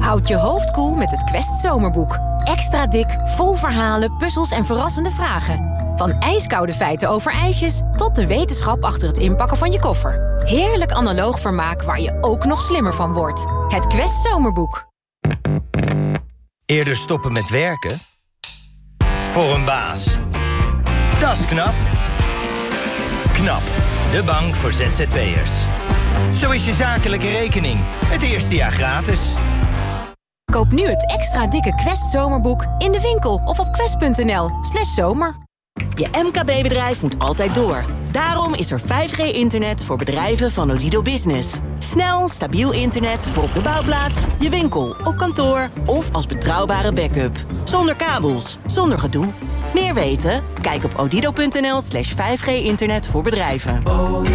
Houd je hoofd koel met het Quest Zomerboek. Extra dik, vol verhalen, puzzels en verrassende vragen. Van ijskoude feiten over ijsjes tot de wetenschap achter het inpakken van je koffer. Heerlijk analoog vermaak waar je ook nog slimmer van wordt. Het Quest Zomerboek. Eerder stoppen met werken? Voor een baas. Dat is knap. KNAP, de bank voor ZZP'ers. Zo is je zakelijke rekening het eerste jaar gratis. Koop nu het extra dikke Quest Zomerboek in de winkel of op quest.nl/zomer. Je MKB-bedrijf moet altijd door. Daarom is er 5G-internet voor bedrijven van Odido Business. Snel, stabiel internet voor op de bouwplaats, je winkel, op kantoor of als betrouwbare backup. Zonder kabels, zonder gedoe. Meer weten? Kijk op odido.nl/5G-internet voor bedrijven.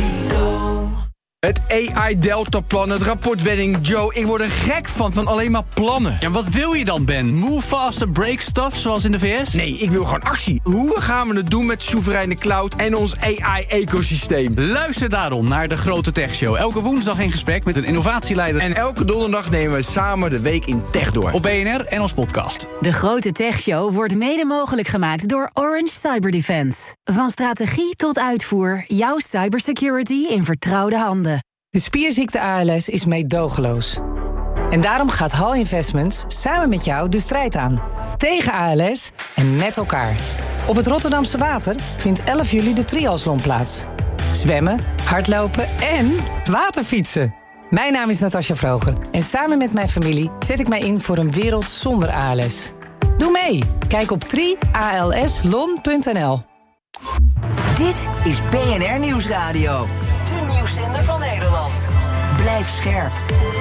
Het AI-deltaplan, het rapportwedding. Joe, ik word er gek van alleen maar plannen. Ja, wat wil je dan, Ben? Move fast and break stuff, zoals in de VS? Nee, ik wil gewoon actie. Hoe gaan we het doen met soevereine cloud en ons AI-ecosysteem? Luister daarom naar De Grote Tech Show. Elke woensdag in gesprek met een innovatieleider. En elke donderdag nemen we samen de week in tech door. Op BNR en als podcast. De Grote Tech Show wordt mede mogelijk gemaakt door Orange Cyber Defense. Van strategie tot uitvoer, jouw cybersecurity in vertrouwde handen. De spierziekte ALS is meedogenloos. En daarom gaat HAL Investments samen met jou de strijd aan. Tegen ALS en met elkaar. Op het Rotterdamse Water vindt 11 juli de triathlon plaats. Zwemmen, hardlopen en waterfietsen. Mijn naam is Natasja Vroger en samen met mijn familie zet ik mij in voor een wereld zonder ALS. Doe mee! Kijk op trialslon.nl. Dit is BNR Nieuwsradio. De nieuwszender van Nederland. Blijf scherp.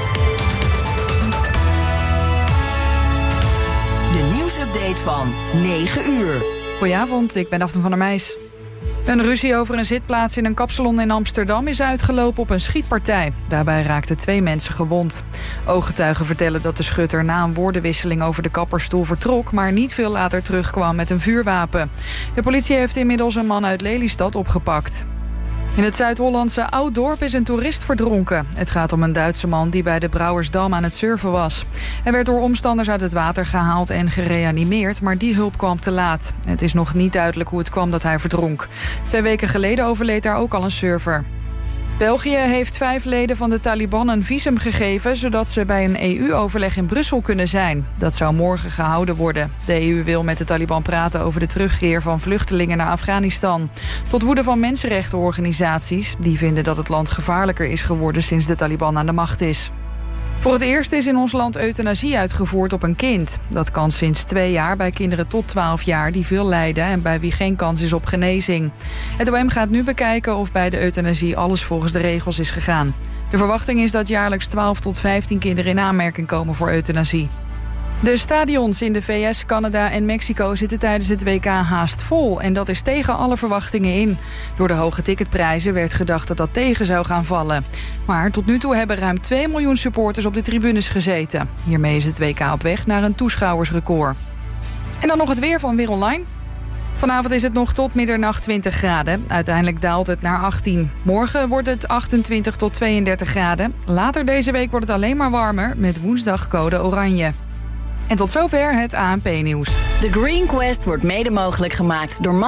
De nieuwsupdate van 9 uur. Goedenavond, ik ben Daphne van der Meijs. Een ruzie over een zitplaats in een kapsalon in Amsterdam is uitgelopen op een schietpartij. Daarbij raakten 2 mensen gewond. Ooggetuigen vertellen dat de schutter na een woordenwisseling over de kapperstoel vertrok, maar niet veel later terugkwam met een vuurwapen. De politie heeft inmiddels een man uit Lelystad opgepakt. In het Zuid-Hollandse Ouddorp is een toerist verdronken. Het gaat om een Duitse man die bij de Brouwersdam aan het surfen was. Hij werd door omstanders uit het water gehaald en gereanimeerd, maar die hulp kwam te laat. Het is nog niet duidelijk hoe het kwam dat hij verdronk. 2 weken geleden overleed daar ook al een surfer. België heeft 5 leden van de Taliban een visum gegeven, zodat ze bij een EU-overleg in Brussel kunnen zijn. Dat zou morgen gehouden worden. De EU wil met de Taliban praten over de terugkeer van vluchtelingen naar Afghanistan. Tot woede van mensenrechtenorganisaties. Die vinden dat het land gevaarlijker is geworden sinds de Taliban aan de macht is. Voor het eerst is in ons land euthanasie uitgevoerd op een kind. Dat kan sinds 2 jaar bij kinderen tot 12 jaar die veel lijden en bij wie geen kans is op genezing. Het OM gaat nu bekijken of bij de euthanasie alles volgens de regels is gegaan. De verwachting is dat jaarlijks 12 tot 15 kinderen in aanmerking komen voor euthanasie. De stadions in de VS, Canada en Mexico zitten tijdens het WK haast vol. En dat is tegen alle verwachtingen in. Door de hoge ticketprijzen werd gedacht dat dat tegen zou gaan vallen. Maar tot nu toe hebben ruim 2 miljoen supporters op de tribunes gezeten. Hiermee is het WK op weg naar een toeschouwersrecord. En dan nog het weer van Weer Online. Vanavond is het nog tot middernacht 20 graden. Uiteindelijk daalt het naar 18. Morgen wordt het 28 tot 32 graden. Later deze week wordt het alleen maar warmer met woensdag code oranje. En tot zover het ANP-nieuws. The Green Quest wordt mede mogelijk gemaakt door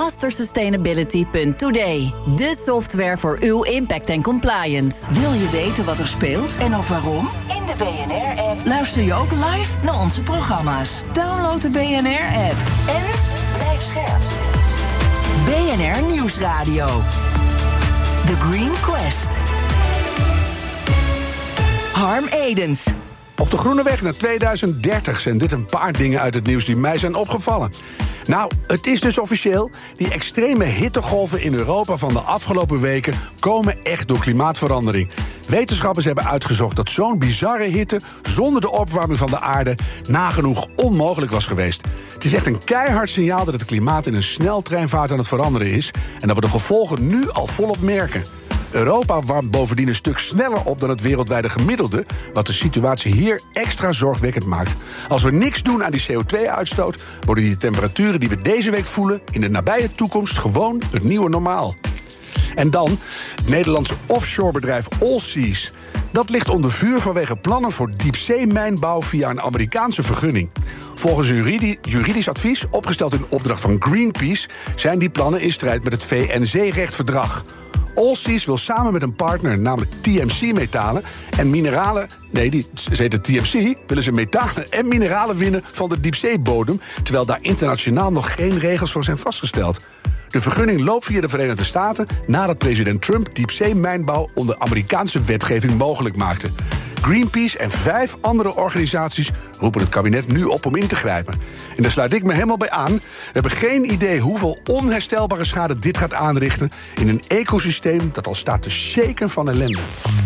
mastersustainability.today. De software voor uw impact en compliance. Wil je weten wat er speelt en ook waarom? In de BNR-app luister je ook live naar onze programma's. Download de BNR-app en blijf scherp. BNR Nieuwsradio. The Green Quest. Harm Edens. Op de groene weg naar 2030 zijn dit een paar dingen uit het nieuws die mij zijn opgevallen. Nou, het is dus officieel. Die extreme hittegolven in Europa van de afgelopen weken komen echt door klimaatverandering. Wetenschappers hebben uitgezocht dat zo'n bizarre hitte zonder de opwarming van de aarde nagenoeg onmogelijk was geweest. Het is echt een keihard signaal dat het klimaat in een sneltreinvaart aan het veranderen is en dat we de gevolgen nu al volop merken. Europa warmt bovendien een stuk sneller op dan het wereldwijde gemiddelde, wat de situatie hier extra zorgwekkend maakt. Als we niks doen aan die CO2-uitstoot, worden die temperaturen die we deze week voelen in de nabije toekomst gewoon het nieuwe normaal. En dan het Nederlandse offshorebedrijf Allseas. Dat ligt onder vuur vanwege plannen voor diepzeemijnbouw via een Amerikaanse vergunning. Volgens een juridisch advies, opgesteld in opdracht van Greenpeace, zijn die plannen in strijd met het VN-zeerechtverdrag. Allseas wil samen met een partner, namelijk TMC-metalen en mineralen... ze heten TMC, willen ze metalen en mineralen winnen van de diepzeebodem, terwijl daar internationaal nog geen regels voor zijn vastgesteld. De vergunning loopt via de Verenigde Staten nadat president Trump diepzeemijnbouw onder Amerikaanse wetgeving mogelijk maakte. Greenpeace en 5 andere organisaties roepen het kabinet nu op om in te grijpen. En daar sluit ik me helemaal bij aan. We hebben geen idee hoeveel onherstelbare schade dit gaat aanrichten in een ecosysteem dat al staat te shaken van ellende.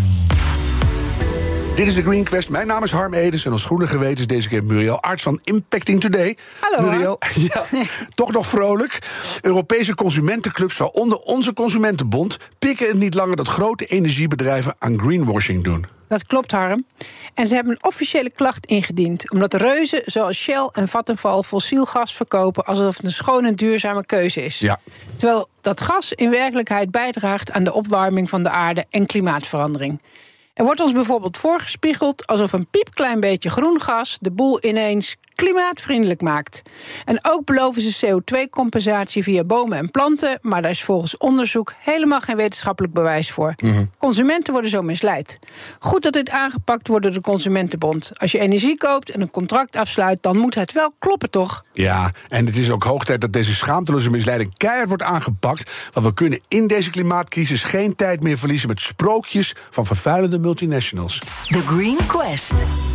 Dit is de Green Quest. Mijn naam is Harm Edens en als groene geweten is deze keer Muriel Arts van Impacting Today. Hallo. Muriel, ja, toch nog vrolijk. Europese consumentenclubs, waaronder onze Consumentenbond, pikken het niet langer dat grote energiebedrijven aan greenwashing doen. Dat klopt, Harm. En ze hebben een officiële klacht ingediend, omdat reuzen zoals Shell en Vattenfall fossiel gas verkopen alsof het een schone en duurzame keuze is. Ja. Terwijl dat gas in werkelijkheid bijdraagt aan de opwarming van de aarde en klimaatverandering. Er wordt ons bijvoorbeeld voorgespiegeld alsof een piepklein beetje groen gas de boel ineens klimaatvriendelijk maakt. En ook beloven ze CO2-compensatie via bomen en planten, maar daar is volgens onderzoek helemaal geen wetenschappelijk bewijs voor. Consumenten worden zo misleid. Goed dat dit aangepakt wordt door de Consumentenbond. Als je energie koopt en een contract afsluit, dan moet het wel kloppen, toch? Ja, en het is ook hoog tijd dat deze schaamteloze misleiding keihard wordt aangepakt, want we kunnen in deze klimaatcrisis geen tijd meer verliezen met sprookjes van vervuilende multinationals. The Green Quest.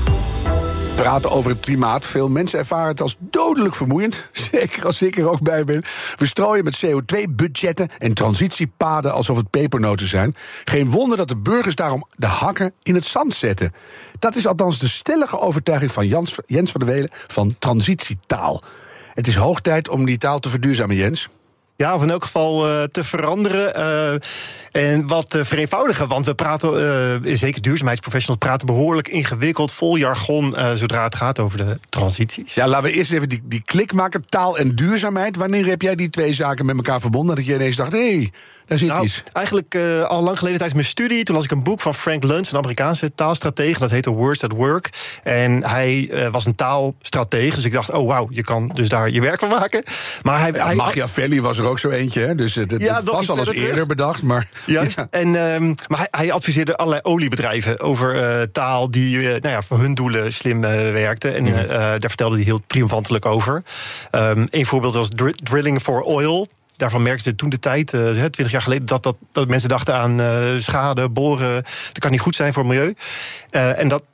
Praten over het klimaat. Veel mensen ervaren het als dodelijk vermoeiend. Zeker als ik er ook bij ben. We strooien met CO2-budgetten en transitiepaden alsof het pepernoten zijn. Geen wonder dat de burgers daarom de hakken in het zand zetten. Dat is althans de stellige overtuiging van Jens van der Welen van Transitietaal. Het is hoog tijd om die taal te verduurzamen, Jens. Ja, of in elk geval te veranderen en wat te vereenvoudigen. Want we praten, zeker duurzaamheidsprofessionals, praten behoorlijk ingewikkeld, vol jargon, zodra het gaat over de transities. Ja, laten we eerst even die klik maken, taal en duurzaamheid. Wanneer heb jij die twee zaken met elkaar verbonden? Dat je ineens dacht, hé, daar zit iets. Eigenlijk al lang geleden tijdens mijn studie, toen las ik een boek van Frank Luntz, een Amerikaanse taalstratege. Dat heette Words at Work. En hij was een taalstratege, dus ik dacht, oh wauw, je kan dus daar je werk van maken. Maar Machiavelli was er ook zo eentje, hè? Dus het was al eens eerder bedacht. Maar, juist. Ja. Maar hij adviseerde allerlei oliebedrijven over taal die voor hun doelen slim werkte. En daar vertelde hij heel triomfantelijk over. Een voorbeeld was Drilling for Oil. Daarvan merkten ze toen de tijd, 20 jaar geleden, dat mensen dachten aan schade, boren. Dat kan niet goed zijn voor het milieu. En dat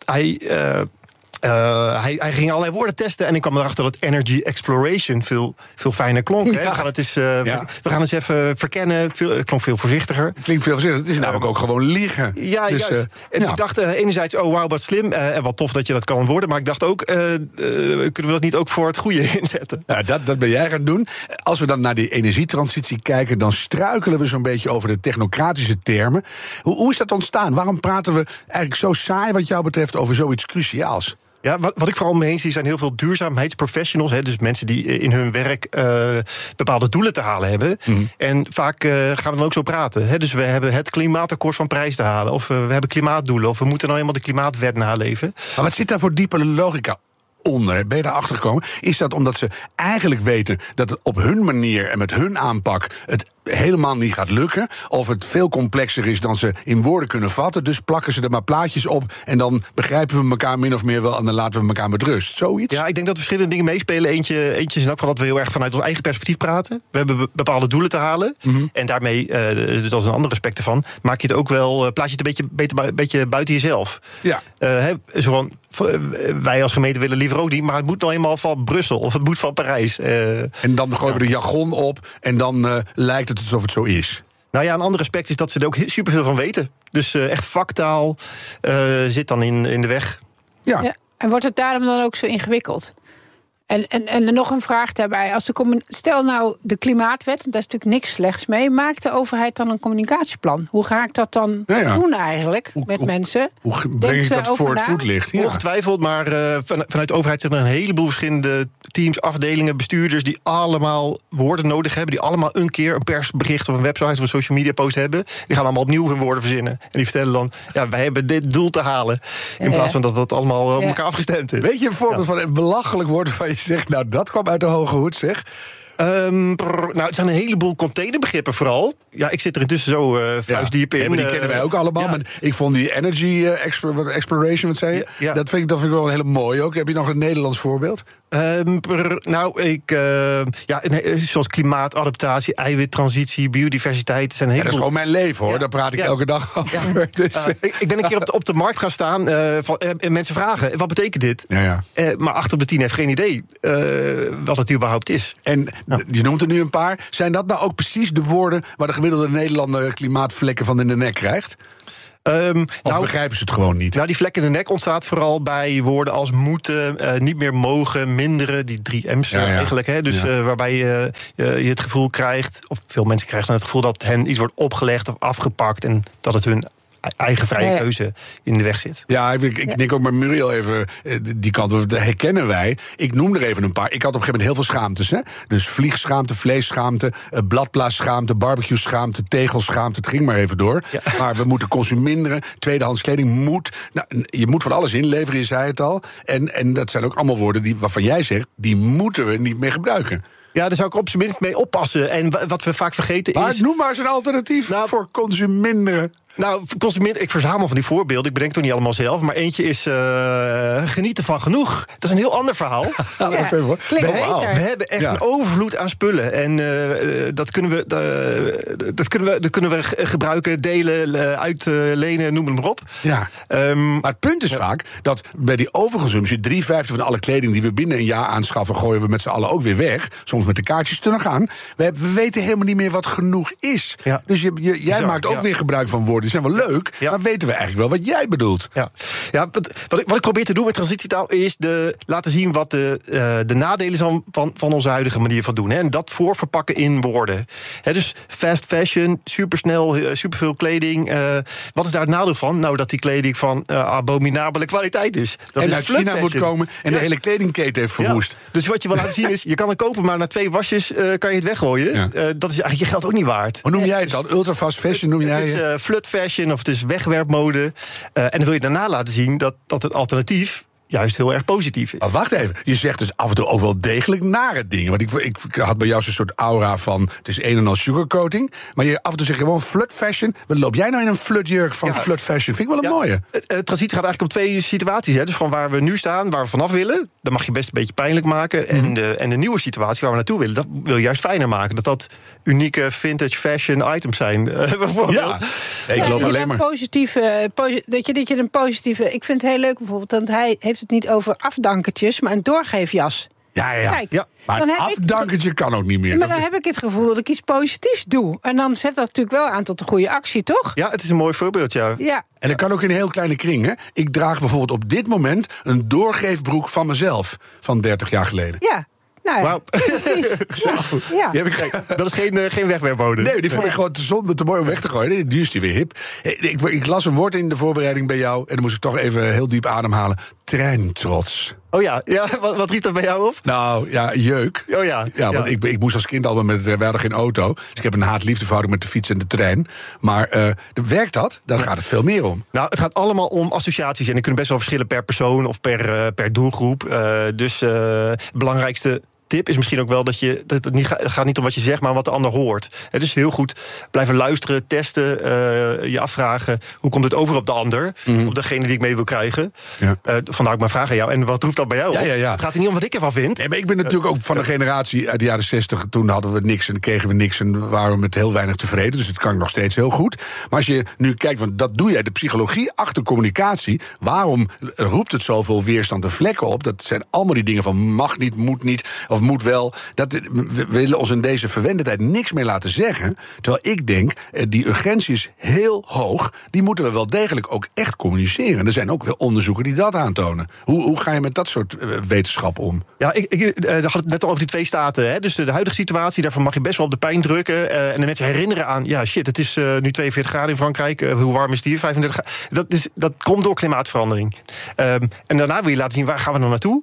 hij ging allerlei woorden testen en ik kwam erachter dat energy exploration veel fijner klonk. Ja. Hè? We gaan eens even verkennen. Het klonk veel voorzichtiger. Klinkt veel voorzichtiger. Het is namelijk ook gewoon liegen. Ja, dus, juist. En ik dacht enerzijds, oh wauw, wat slim. En wat tof dat je dat kan worden. Maar ik dacht ook, kunnen we dat niet ook voor het goede inzetten? Ja, dat ben jij gaan doen. Als we dan naar die energietransitie kijken, dan struikelen we zo'n beetje over de technocratische termen. Hoe is dat ontstaan? Waarom praten we eigenlijk zo saai wat jou betreft over zoiets cruciaals? Ja, wat ik vooral om me heen zie zijn heel veel duurzaamheidsprofessionals. Dus mensen die in hun werk bepaalde doelen te halen hebben. En vaak gaan we dan ook zo praten. Dus we hebben het klimaatakkoord van Parijs te halen. Of we hebben klimaatdoelen. Of we moeten nou eenmaal de klimaatwet naleven. Maar wat zit daar voor diepe logica onder? Ben je daarachter gekomen? Is dat omdat ze eigenlijk weten dat het op hun manier en met hun aanpak het helemaal niet gaat lukken, of het veel complexer is dan ze in woorden kunnen vatten, dus plakken ze er maar plaatjes op en dan begrijpen we elkaar min of meer wel en dan laten we elkaar met rust. Zoiets? Ja, ik denk dat verschillende dingen meespelen. Eentje is in elk geval dat we heel erg vanuit ons eigen perspectief praten. We hebben bepaalde doelen te halen en daarmee, dus dat is een ander aspect ervan, maak je het ook wel, plaats je het een beetje buiten jezelf. Ja. Wij als gemeente willen liever ook niet, maar het moet nou eenmaal van Brussel of het moet van Parijs. En dan gooien we de jargon op en dan lijkt het alsof het zo is. Nou ja, een ander aspect is dat ze er ook superveel van weten. Dus echt vaktaal zit dan in de weg. Ja. En wordt het daarom dan ook zo ingewikkeld? En nog een vraag daarbij. Stel nou de klimaatwet, daar is natuurlijk niks slechts mee. Maakt de overheid dan een communicatieplan? Hoe ga ik dat dan doen eigenlijk met mensen? Hoe breng ik dat voor het voetlicht? Ja. Ongetwijfeld, maar vanuit de overheid zijn er een heleboel verschillende teams, afdelingen, bestuurders die allemaal woorden nodig hebben, die allemaal een keer een persbericht of een website of een social media post hebben. Die gaan allemaal opnieuw hun woorden verzinnen. En die vertellen dan, wij hebben dit doel te halen. In plaats van dat allemaal op elkaar afgestemd is. Weet je een voorbeeld van een belachelijk woord waarvan je zegt, nou, dat kwam uit de hoge hoed, zeg? Het zijn een heleboel containerbegrippen vooral. Ja, ik zit er intussen zo vuistdiep in. Ja, maar die kennen wij ook allemaal. Maar ik vond die energy exploration, wat zei je? Ja. Dat vind ik wel een hele mooie ook. Heb je nog een Nederlands voorbeeld? Zoals klimaatadaptatie, eiwittransitie, biodiversiteit. Zijn dat is gewoon mijn leven, hoor. Daar praat ik elke dag over. Ja. Dus, ik ben een keer op de markt gaan staan en mensen vragen, wat betekent dit? Maar 8 op de 10 heeft geen idee wat het überhaupt is. En je noemt er nu een paar. Zijn dat nou ook precies de woorden waar de gemiddelde Nederlander klimaatvlekken van in de nek krijgt? Of begrijpen ze het gewoon niet? Nou, die vlek in de nek ontstaat vooral bij woorden als moeten, niet meer mogen, minderen, die 3 M's eigenlijk. Hè? Dus waarbij je het gevoel krijgt, of veel mensen krijgen dan het gevoel dat hen iets wordt opgelegd of afgepakt en dat het hun eigen vrije keuze in de weg zit. Ja, ik denk ook met Muriel even die kant op. Dat herkennen wij. Ik noem er even een paar. Ik had op een gegeven moment heel veel schaamtes. Hè? Dus vliegschaamte, vleesschaamte, bladblaasschaamte, barbecue-schaamte, tegelschaamte. Het ging maar even door. Ja. Maar we moeten consumeren. Tweedehands kleding moet. Nou, je moet van alles inleveren, je zei het al. En dat zijn ook allemaal woorden waarvan jij zegt, die moeten we niet meer gebruiken. Ja, daar zou ik op zijn minst mee oppassen. En wat we vaak vergeten is... Maar noem maar eens een alternatief voor consumeren. Nou, ik verzamel van die voorbeelden. Ik bedenk het toch niet allemaal zelf. Maar eentje is genieten van genoeg. Dat is een heel ander verhaal. We hebben echt een overvloed aan spullen. En dat kunnen we gebruiken, delen, uitlenen, noem het maar op. Ja. Maar het punt is vaak dat bij die overconsumptie 3/5 van alle kleding die we binnen een jaar aanschaffen, gooien we met z'n allen ook weer weg. Soms met de kaartjes te gaan. We weten helemaal niet meer wat genoeg is. Ja. Dus jij maakt ook weer gebruik van woorden. Die zijn wel leuk, maar weten we eigenlijk wel wat jij bedoelt? Ja, wat ik probeer te doen met transitietaal is laten zien wat de nadelen zijn van onze huidige manier van doen. Hè, en dat voorverpakken in woorden. Hè, dus fast fashion, supersnel, superveel kleding. Wat is daar het nadeel van? Nou, dat die kleding van abominabele kwaliteit is. Dat en is uit China moet komen en de hele kledingketen heeft verwoest. Ja. Dus wat je wil laten zien is, je kan het kopen, maar na 2 wasjes kan je het weggooien. Ja. Dat is eigenlijk je geld ook niet waard. Hoe noem jij het dan? Ultra fast fashion noem jij het? Het is flut fashion of het is wegwerpmode. En dan wil je daarna laten zien dat het alternatief juist heel erg positief is. Maar wacht even, je zegt dus af en toe ook wel degelijk nare dingen. Want ik had bij jou zo'n soort aura van, het is een en al sugarcoating. Maar af en toe zeg je gewoon flut fashion. Wat loop jij nou in een flutjurk van flut fashion? Vind ik wel een mooie. Transitie gaat eigenlijk om 2 situaties. Hè. Dus van waar we nu staan, waar we vanaf willen, dan mag je best een beetje pijnlijk maken. En de nieuwe situatie waar we naartoe willen, dat wil je juist fijner maken. Dat unieke vintage fashion items zijn. Bijvoorbeeld. Ja, ik loop alleen maar. Dat je een positieve. Ik vind het heel leuk bijvoorbeeld, want hij heeft het niet over afdankertjes, maar een doorgeefjas. Ja. Kijk, maar een afdankertje kan ook niet meer. Maar dan heb ik het gevoel dat ik iets positiefs doe. En dan zet dat natuurlijk wel aan tot een goede actie, toch? Ja, het is een mooi voorbeeld, ja. En dat kan ook in een heel kleine kring, hè. Ik draag bijvoorbeeld op dit moment een doorgeefbroek van mezelf van 30 jaar geleden. Ja. Nou, wow. Ja. Dat is geen wegwerpmode. Nee, die vond ik gewoon te mooi om weg te gooien. Nu is die weer hip. Ik las een woord in de voorbereiding bij jou, en dan moest ik toch even heel diep ademhalen. Treintrots. Oh ja, wat riep dat bij jou op? Nou, ja, jeuk. Oh ja. Want ik moest als kind al we hadden geen auto. Dus ik heb een haat-liefdeverhouding met de fiets en de trein. Maar werkt dat? Dan gaat het veel meer om. Nou, het gaat allemaal om associaties. En die kunnen best wel verschillen per persoon of per doelgroep. Dus het belangrijkste tip is misschien ook wel dat het gaat niet om wat je zegt, maar wat de ander hoort. Dus heel goed blijven luisteren, testen, je afvragen, hoe komt het over op de ander, op degene die ik mee wil krijgen. Ja. Vandaar ook mijn vraag aan jou. En wat roept dat bij jou op? Ja. Het gaat er niet om wat ik ervan vind. Nee, maar ik ben natuurlijk ook van de generatie uit de jaren 60. Toen hadden we niks en kregen we niks en waren we met heel weinig tevreden. Dus het kan nog steeds heel goed. Maar als je nu kijkt, want dat doe jij, de psychologie achter communicatie. Waarom roept het zoveel weerstand en vlekken op? Dat zijn allemaal die dingen van mag niet, moet niet, of moet wel. We willen ons in deze verwende tijd niks meer laten zeggen. Terwijl ik denk, die urgentie is heel hoog. Die moeten we wel degelijk ook echt communiceren. Er zijn ook wel onderzoeken die dat aantonen. Hoe ga je met dat soort wetenschap om? Ja, ik had het net al over die 2 staten. Hè? Dus de huidige situatie, daarvan mag je best wel op de pijn drukken. En de mensen herinneren aan, het is nu 42 graden in Frankrijk. Hoe warm is het hier? 35 graden. Dat komt door klimaatverandering. En daarna wil je laten zien, waar gaan we dan naartoe?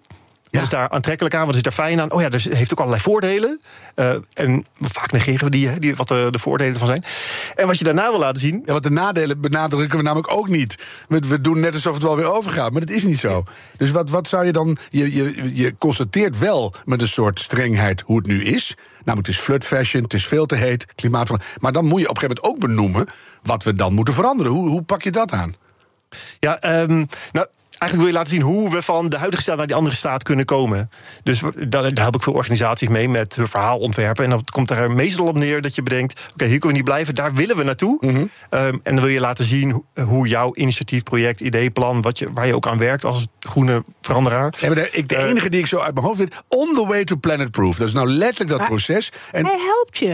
Wat is daar aantrekkelijk aan? Wat is daar fijn aan? Oh ja, dus het heeft ook allerlei voordelen. En vaak negeren we wat de voordelen van zijn. En wat je daarna wil laten zien... Ja, want de nadelen benadrukken we namelijk ook niet. We doen net alsof het wel weer overgaat, maar dat is niet zo. Dus wat zou je dan... Je constateert wel met een soort strengheid hoe het nu is. Namelijk, het is flood fashion, het is veel te heet, klimaatverandering. Maar dan moet je op een gegeven moment ook benoemen wat we dan moeten veranderen. Hoe pak je dat aan? Ja, eigenlijk wil je laten zien hoe we van de huidige staat naar die andere staat kunnen komen. Dus daar help ik veel organisaties mee met hun verhaal ontwerpen. En dan komt er meestal op neer dat je bedenkt... oké, hier kunnen we niet blijven, daar willen we naartoe. Mm-hmm. En dan wil je laten zien hoe jouw initiatief, project, idee, plan... waar je ook aan werkt als groene veranderaar. Ja, maar de enige die ik zo uit mijn hoofd weet... on the way to planet proof. Dat is nou letterlijk dat proces. En hij helpt je.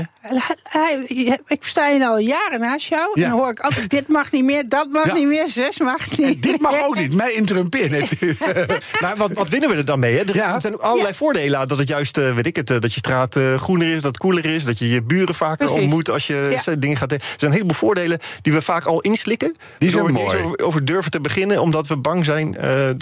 Ik sta hier al jaren naast jou. Ja. En dan hoor ik altijd, dit mag niet meer, dat mag niet meer, zus mag niet meer. Dit mag ook niet, mij interrumperen. Nou, wat winnen we er dan mee? Hè? Er zijn ook allerlei voordelen aan dat het juist, dat je straat groener is, dat het koeler is, dat je je buren vaker ontmoet als je dingen gaat. Er zijn een heleboel voordelen die we vaak al inslikken. Die zijn mooi. Over durven te beginnen, omdat we bang zijn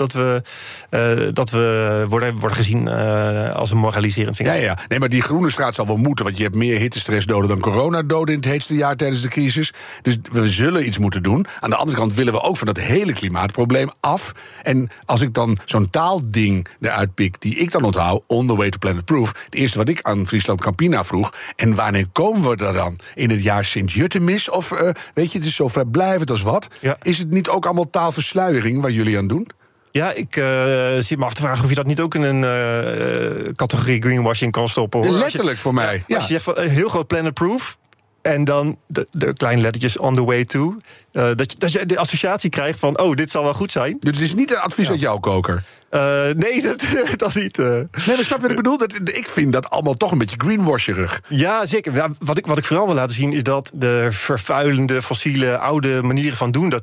dat we worden gezien als een moraliserend vinger. Ja. Nee, maar die groene straat zal wel moeten, want je hebt meer hittestressdoden dan coronadoden in het heetste jaar tijdens de crisis. Dus we zullen iets moeten doen. Aan de andere kant willen we ook van dat hele klimaatprobleem af. En als ik dan zo'n taalding eruit pik, die ik dan onthoud, on the way to planet proof. Het eerste wat ik aan Friesland Campina vroeg, en wanneer komen we daar dan? In het jaar Sint-Jutemis? Of weet je, het is zo vrijblijvend als wat. Ja. Is het niet ook allemaal taalversluiering waar jullie aan doen? Ja, ik zit me af te vragen of je dat niet ook in een categorie greenwashing kan stoppen. Hoor. Letterlijk voor mij. Ja. Als je zegt van heel groot planet proof. En dan de kleine lettertjes on the way to. Dat je de associatie krijgt van, oh, dit zal wel goed zijn. Dus het is niet een advies uit jouw koker? Nee, dat niet. Nee, maar snap je wat ik bedoel? Ik vind dat allemaal toch een beetje greenwasherig. Ja, zeker. Ja, wat ik vooral wil laten zien is dat de vervuilende, fossiele, oude manieren van doen...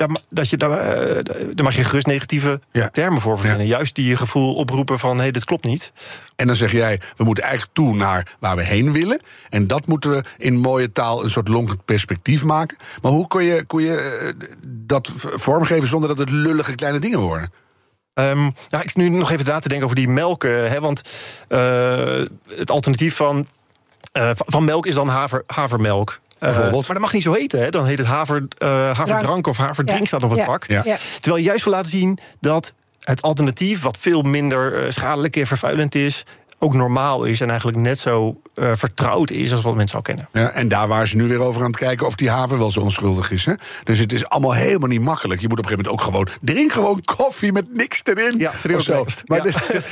daar mag je gerust negatieve termen voor verzinnen. Ja. Juist die gevoel oproepen van, hé, dit klopt niet. En dan zeg jij, we moeten eigenlijk toe naar waar we heen willen. En dat moeten we in mooie taal een soort lonkend perspectief maken. Maar hoe kon je dat vormgeven zonder dat het lullige kleine dingen worden? Ik zit nu nog even na te denken over die melk. Want het alternatief van melk is dan havermelk. Bijvoorbeeld. Maar dat mag niet zo heten. Hè? Dan heet het haverdrank of haverdrink staat op het pak. Ja. Terwijl je juist wil laten zien dat het alternatief, wat veel minder schadelijk en vervuilend is, ook normaal is en eigenlijk net zo vertrouwd is als wat mensen al kennen. Ja, en daar waren ze nu weer over aan het kijken of die haver wel zo onschuldig is. Hè? Dus het is allemaal helemaal niet makkelijk. Je moet op een gegeven moment ook drink gewoon koffie met niks erin. Ja, maar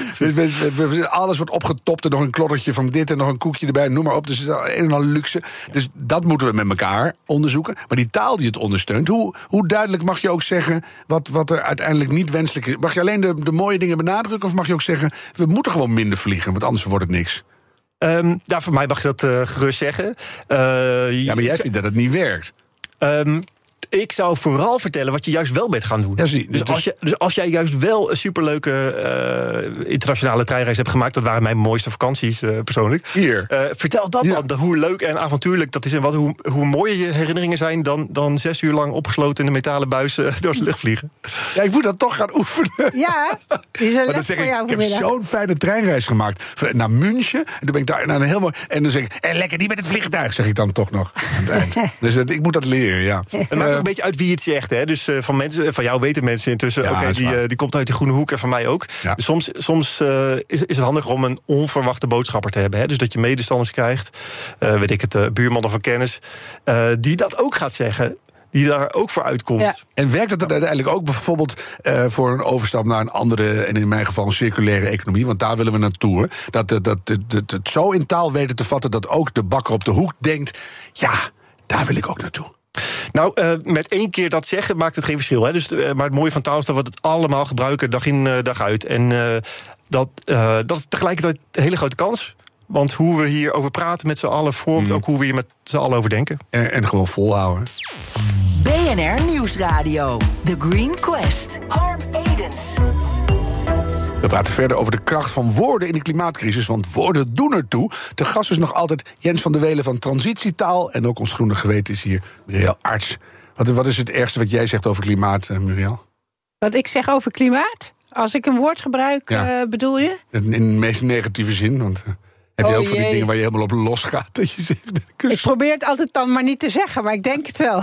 alles wordt opgetopt en nog een kloddertje van dit en nog een koekje erbij, noem maar op. Dus het is een en al luxe. Dus dat moeten we met elkaar onderzoeken. Maar die taal die het ondersteunt, hoe duidelijk mag je ook zeggen wat er uiteindelijk niet wenselijk is? Mag je alleen de mooie dingen benadrukken of mag je ook zeggen, we moeten gewoon minder vliegen, want anders wordt het niks? Voor mij mag je dat gerust zeggen. Maar jij vindt dat het niet werkt. Ik zou vooral vertellen wat je juist wel bent gaan doen. Ja, dus als jij juist wel een superleuke internationale treinreis hebt gemaakt, dat waren mijn mooiste vakanties persoonlijk. Hier. Vertel dat dan, hoe leuk en avontuurlijk dat is en hoe mooier je herinneringen zijn dan 6 uur lang opgesloten in een metalen buis door de lucht vliegen. Ja, ik moet dat toch gaan oefenen. Ja, die is een les voor jou vanmiddag. Ik heb zo'n fijne treinreis gemaakt naar München. En toen ben ik daar naar een helemaal. En dan zeg ik, lekker niet met het vliegtuig, zeg ik dan toch nog aan het eind. Dus ik moet dat leren, ja. Het maakt ook een beetje uit wie het zegt. Hè? Dus van jou weten mensen intussen, die komt uit die groene hoek en van mij ook. Ja. Dus soms is het handig om een onverwachte boodschapper te hebben. Hè? Dus dat je medestanders krijgt, buurman of een kennis, die dat ook gaat zeggen, die daar ook voor uitkomt. Ja. En werkt dat uiteindelijk ook bijvoorbeeld voor een overstap naar een andere, en in mijn geval een circulaire economie, want daar willen we naartoe. Dat het zo in taal weten te vatten dat ook de bakker op de hoek denkt, ja, daar wil ik ook naartoe. Nou, met 1 keer dat zeggen maakt het geen verschil. Hè? Dus, maar het mooie van taal is dat we het allemaal gebruiken, dag in, dag uit. En dat is tegelijkertijd een hele grote kans. Want hoe we hierover praten met z'n allen vormt ook hoe we hier met z'n allen over denken. En gewoon volhouden. BNR Nieuwsradio. The Green Quest. Harm Edens. We praten verder over de kracht van woorden in de klimaatcrisis, want woorden doen ertoe. Te gast is nog altijd Jens van der Welen van Transitietaal. En ook ons groene geweten is hier Muriel Arts. Wat is het ergste wat jij zegt over klimaat, Muriel? Wat ik zeg over klimaat? Als ik een woord gebruik, bedoel je? In de meest negatieve zin, want... Heb je ook van die dingen waar je helemaal op losgaat? Dat je zegt, ik probeer het altijd dan maar niet te zeggen, maar ik denk het wel.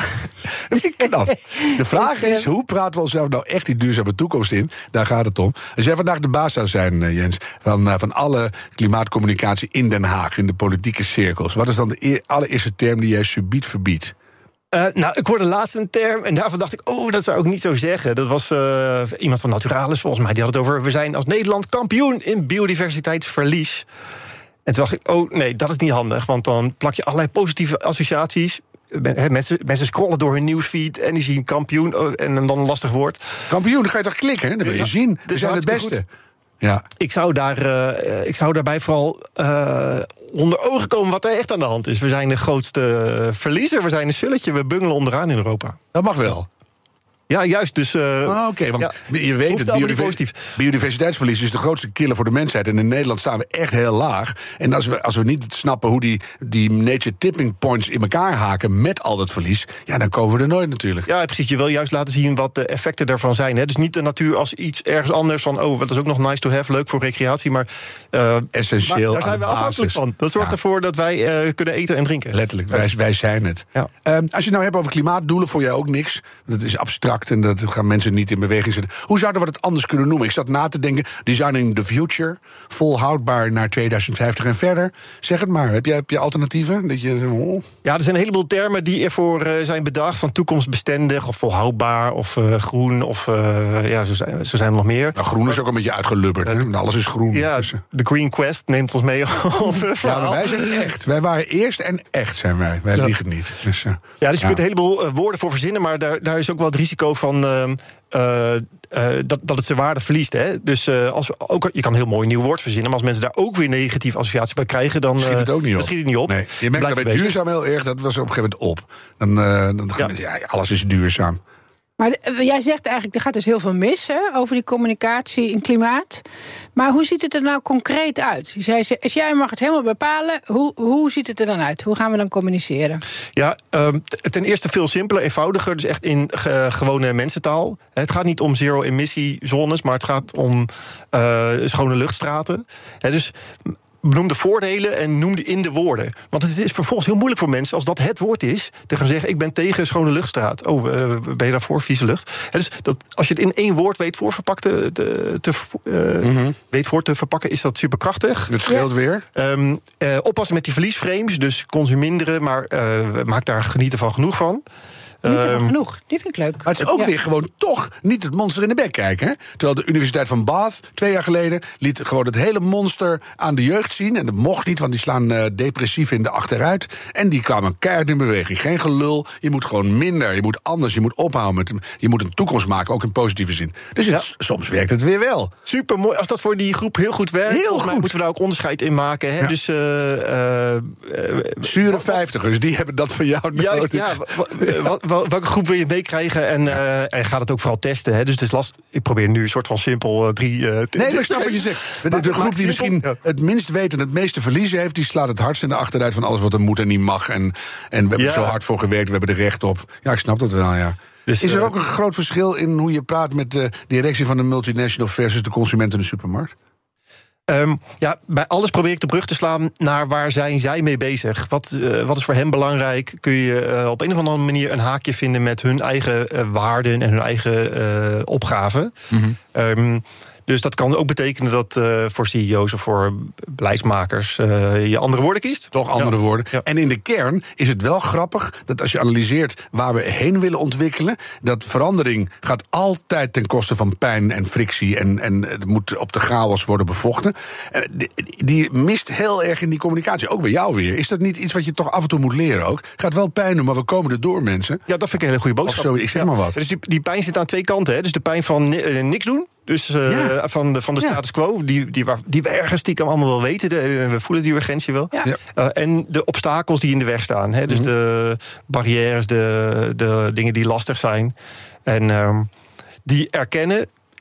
De vraag is, hoe praten we onszelf nou echt die duurzame toekomst in? Daar gaat het om. Als jij vandaag de baas zou zijn, Jens, van alle klimaatcommunicatie in Den Haag, in de politieke cirkels, wat is dan de allereerste term die jij subiet verbiedt? Ik hoorde laatst een term en daarvan dacht ik... dat zou ik niet zo zeggen. Dat was iemand van Naturalis, volgens mij. Die had het over, we zijn als Nederland kampioen in biodiversiteitsverlies. En toen dacht ik, nee, dat is niet handig. Want dan plak je allerlei positieve associaties. Mensen scrollen door hun nieuwsfeed en die zien kampioen en dan een lastig woord. Kampioen, dan ga je toch klikken, hè? Dan wil je zien. We zijn het beste. Goed. Ja. Ik zou daarbij vooral onder ogen komen wat er echt aan de hand is. We zijn de grootste verliezer, we zijn een sulletje, we bungelen onderaan in Europa. Dat mag wel. Ja, juist. Dus, Oké, want je weet het, biodiversiteitsverlies is de grootste killer voor de mensheid. En in Nederland staan we echt heel laag. En als we niet snappen hoe die nature tipping points in elkaar haken met al dat verlies, dan komen we er nooit natuurlijk. Ja, precies. Je wil juist laten zien wat de effecten daarvan zijn. Hè. Dus niet de natuur als iets ergens anders van, dat is ook nog nice to have, leuk voor recreatie, maar essentieel. Daar zijn we afhankelijk van. Dat zorgt ervoor dat wij kunnen eten en drinken. Letterlijk, wij zijn het. Ja. Als je het nou hebt over klimaatdoelen, voor jij ook niks. Dat is abstract. En dat gaan mensen niet in beweging zetten. Hoe zouden we het anders kunnen noemen? Ik zat na te denken, designing the future, volhoudbaar naar 2050 en verder. Zeg het maar, heb je alternatieven? Ja, er zijn een heleboel termen die ervoor zijn bedacht, van toekomstbestendig of volhoudbaar of groen of zo zijn er nog meer. Nou, groen is ook een beetje uitgelubberd, hè? Alles is groen. Ja, de Green Quest neemt ons mee over. Ja, maar wij zijn echt. Wij waren eerst en echt zijn wij. Wij liegen niet. Dus je kunt een heleboel woorden voor verzinnen, maar daar is ook wel het risico van dat het zijn waarde verliest. Hè? Dus je kan een heel mooi nieuw woord verzinnen, maar als mensen daar ook weer negatieve associaties bij krijgen, dan schiet het ook niet op. Schiet het niet op. Nee, je merkt dat bij duurzaam heel erg, dat was er op een gegeven moment op. Dan alles is duurzaam. Maar jij zegt eigenlijk, er gaat dus heel veel mis over die communicatie in klimaat. Maar hoe ziet het er nou concreet uit? Als jij mag het helemaal bepalen, hoe ziet het er dan uit? Hoe gaan we dan communiceren? Ja, ten eerste veel simpeler, eenvoudiger. Dus echt in gewone mensentaal. Het gaat niet om zero-emissiezones, maar het gaat om schone luchtstraten. Dus benoem de voordelen en noem die in de woorden. Want het is vervolgens heel moeilijk voor mensen, als dat het woord is, te gaan zeggen, ik ben tegen schone luchtstraat. Ben je daarvoor, vieze lucht? Dus als je het in één woord weet voor te verpakken, is dat superkrachtig. Het scheelt weer. Oppassen met die verliesframes, dus consuminderen, maar maak daar genieten van genoeg van. Niet ervan genoeg, die vind ik leuk. Maar het is ook weer gewoon toch niet het monster in de bek kijken. Hè? Terwijl de Universiteit van Bath 2 jaar geleden liet gewoon het hele monster aan de jeugd zien. En dat mocht niet, want die slaan depressief in de achteruit. En die kwamen keihard in beweging. Geen gelul, je moet gewoon minder, je moet anders, je moet ophouden. Je moet een toekomst maken, ook in positieve zin. Dus soms werkt het weer wel. Super mooi, als dat voor die groep heel goed werkt. Heel goed. Moeten we daar ook onderscheid in maken. Hè? Ja. Dus zure 50ers, die hebben dat van jou nodig. Juist, ja. Welke groep wil je meekrijgen en gaat het ook vooral testen. Hè? Dus het is lastig. Ik probeer nu een soort van simpel 3... nee, ik snap wat je zegt. De groep die misschien het minst weet en het meeste verliezen heeft, die slaat het hardst in de achteruit van alles wat er moet en niet mag. En we hebben zo hard voor gewerkt, we hebben er recht op. Ja, ik snap dat wel, ja. Dus, is er ook een groot verschil in hoe je praat met de directie van de multinational versus de consument in de supermarkt? Bij alles probeer ik de brug te slaan naar waar zijn zij mee bezig. Wat is voor hen belangrijk? Kun je op een of andere manier een haakje vinden met hun eigen waarden en hun eigen opgaven? Mm-hmm. Dus dat kan ook betekenen dat voor CEO's of voor beleidsmakers je andere woorden kiest. Toch andere woorden. Ja. En in de kern is het wel grappig dat als je analyseert waar we heen willen ontwikkelen, dat verandering gaat altijd ten koste van pijn en frictie en het moet op de chaos worden bevochten. Die mist heel erg in die communicatie. Ook bij jou weer. Is dat niet iets wat je toch af en toe moet leren ook? Gaat wel pijn doen, maar we komen er door, mensen. Ja, dat vind ik een hele goede boodschap. Of zo, ik zeg maar wat. Dus die pijn zit aan twee kanten. Hè? Dus de pijn van niks doen. Dus van de status quo, die we ergens stiekem allemaal wel weten. We voelen die urgentie wel. Ja. En de obstakels die in de weg staan. Hè? Dus de barrières, de dingen die lastig zijn. En die erkennen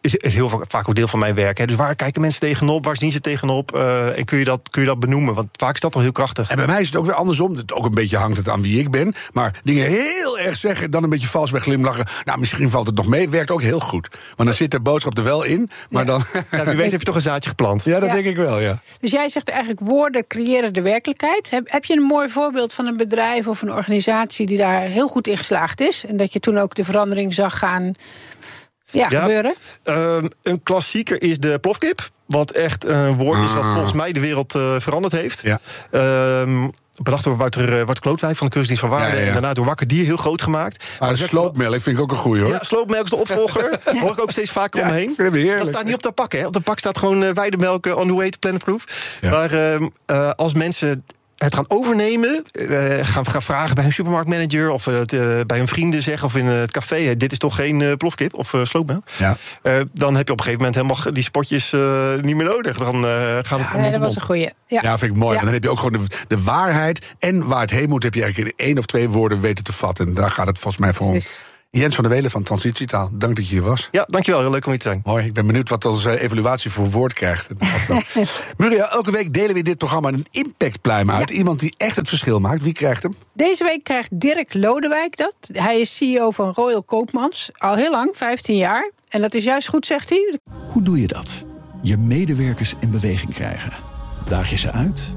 is heel vaak ook deel van mijn werk. Hè. Dus waar kijken mensen tegenop? Waar zien ze tegenop? En kun je dat benoemen? Want vaak is dat al heel krachtig. En bij mij is het ook weer andersom. Het ook een beetje hangt het aan wie ik ben. Maar dingen heel erg zeggen, dan een beetje vals bij glimlachen. Nou, misschien valt het nog mee. Werkt ook heel goed. Want dan zit de boodschap er wel in. Maar dan... Ja, wie weet heb je toch een zaadje geplant. Ja, dat denk ik wel, ja. Dus jij zegt eigenlijk woorden creëren de werkelijkheid. Heb je een mooi voorbeeld van een bedrijf of een organisatie die daar heel goed in geslaagd is? En dat je toen ook de verandering zag gaan gebeuren? Een klassieker is de plofkip. Wat echt een woord is dat volgens mij de wereld veranderd heeft. Ja. Bedacht door Wouter Klootwijk van de Keuringsdienst van Waarde. En daarna door Wakker Dier heel groot gemaakt. Maar sloopmelk vind ik ook een goeie, hoor. Ja, sloopmelk is de opvolger. Hoor ik ook steeds vaker omheen. Dat staat niet op de pak, hè. Op de pak staat gewoon weidemelk on the way to Planet Proof. Ja. Maar als mensen het gaan overnemen, gaan vragen bij een supermarktmanager of bij hun vrienden zeggen of in het café, dit is toch geen plofkip of sloopmelk. Ja. Dan heb je op een gegeven moment helemaal die spotjes niet meer nodig. Dan gaat het gewoon dat was een goeie. Ja, vind ik mooi. Ja. Dan heb je ook gewoon de waarheid en waar het heen moet, heb je eigenlijk in 1 of 2 woorden weten te vatten. En daar gaat het volgens mij voor om. Jens van der Welen van Transitietaal, dank dat je hier was. Ja, dankjewel. Heel leuk om hier te zijn. Mooi, ik ben benieuwd wat onze evaluatie voor woord krijgt. Muriel, elke week delen we in dit programma een impactpluim uit. Ja. Iemand die echt het verschil maakt. Wie krijgt hem? Deze week krijgt Dirk Lodewijk dat. Hij is CEO van Royal Koopmans. Al heel lang, 15 jaar. En dat is juist goed, zegt hij. Hoe doe je dat? Je medewerkers in beweging krijgen. Daag je ze uit?